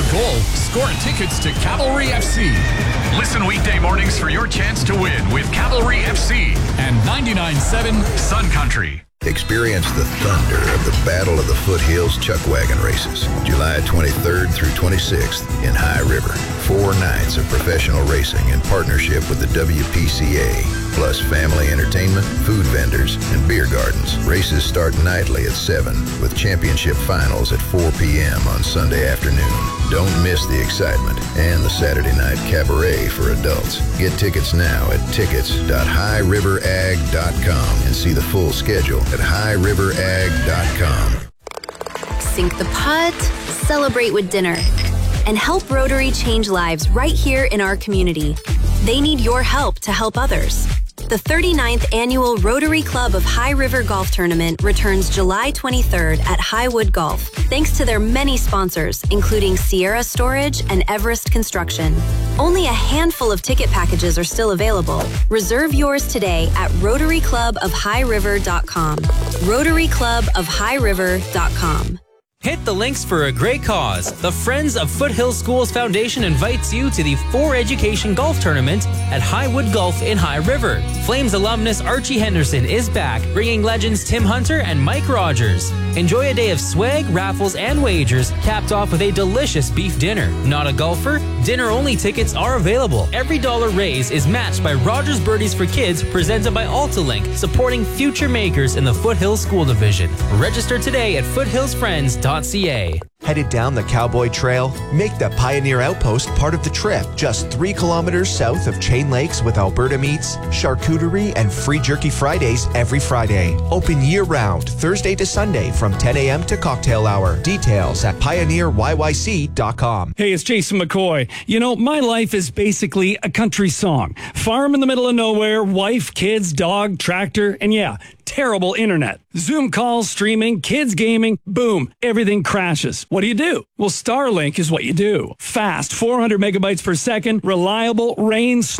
goal, score tickets to Cavalry FC. Listen weekday mornings for your chance to win with Cavalry FC and 99.7 Sun Country. Experience the thunder of the Battle of the Foothills Chuck Wagon Races, July 23rd through 26th in High River. 4 nights of professional racing in partnership with the WPCA, plus family entertainment, food vendors, and beer gardens. Races start nightly at 7, with championship finals at 4 p.m. on Sunday afternoon. Don't miss the excitement and the Saturday night cabaret for adults. Get tickets now at tickets.highriverag.com and see the full schedule at highriverag.com. Sink the putt, celebrate with dinner, and help Rotary change lives right here in our community. They need your help to help others. The 39th Annual Rotary Club of High River Golf Tournament returns July 23rd at Highwood Golf, thanks to their many sponsors, including Sierra Storage and Everest Construction. Only a handful of ticket packages are still available. Reserve yours today at RotaryClubOfHighRiver.com. RotaryClubOfHighRiver.com. Hit the links for a great cause. The Friends of Foothill Schools Foundation invites you to the For Education Golf Tournament at Highwood Golf in High River. Flames alumnus Archie Henderson is back, bringing legends Tim Hunter and Mike Rogers. Enjoy a day of swag, raffles, and wagers, capped off with a delicious beef dinner. Not a golfer? Dinner-only tickets are available. Every dollar raised is matched by Rogers Birdies for Kids, presented by AltaLink, supporting future makers in the Foothill School Division. Register today at foothillsfriends.ca. Headed down the Cowboy Trail? Make the Pioneer Outpost part of the trip. Just 3 kilometers south of Chain Lakes with Alberta Meats, charcuterie, and free jerky Fridays every Friday. Open year-round, Thursday to Sunday from 10 a.m. to cocktail hour. Details at pioneeryyc.com. Hey, it's Jason McCoy. You know, my life is basically a country song. Farm in the middle of nowhere, wife, kids, dog, tractor, and yeah, terrible internet. Zoom calls, streaming, kids gaming, boom, everything crashes. What do? Well, Starlink is what you do. Fast, 400 megabytes per second, reliable, rain,